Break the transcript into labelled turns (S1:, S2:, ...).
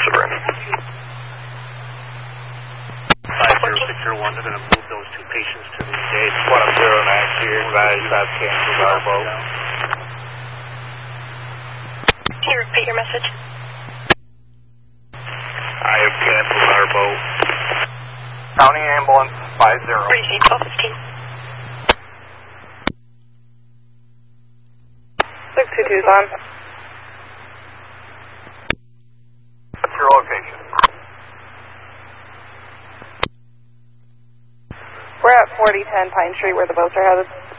S1: Suburban.
S2: 5061, they're going to move those two patients to the gate.
S3: 109 here, advise I've canceled our boat.
S1: Can you repeat your message?
S3: I have canceled our boat. County ambulance 50.
S1: Bridge 1215.
S4: 622's on.
S3: What's your location?
S4: We're at 4010 Pine Street where the boats are headed.